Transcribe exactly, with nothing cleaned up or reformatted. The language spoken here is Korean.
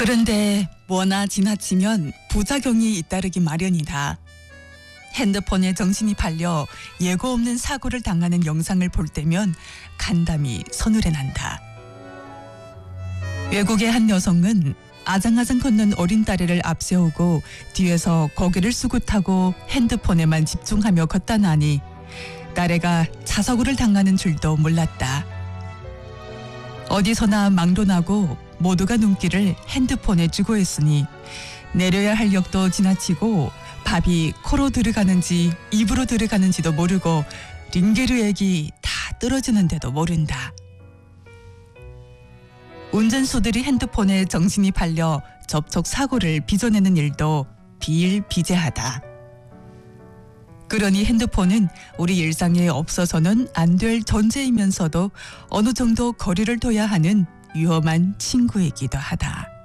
그런데 뭐나 지나치면 부작용이 잇따르기 마련이다. 핸드폰에 정신이 팔려 예고 없는 사고를 당하는 영상을 볼 때면 간담이 서늘해 난다. 외국의 한 여성은 아장아장 걷는 어린 딸애를 앞세우고 뒤에서 고개를 숙긋하고 핸드폰에만 집중하며 걷다나니 딸애가 자사고를 당하는 줄도 몰랐다. 어디서나 막론하고 모두가 눈길을 핸드폰에 주고 있으니 내려야 할 역도 지나치고 밥이 코로 들어가는지 입으로 들어가는지도 모르고 링게르액이 다 떨어지는데도 모른다. 운전수들이 핸드폰에 정신이 팔려 접촉 사고를 빚어내는 일도 비일비재하다. 그러니 핸드폰은 우리 일상에 없어서는 안 될 존재이면서도 어느 정도 거리를 둬야 하는 위험한 친구이기도 하다.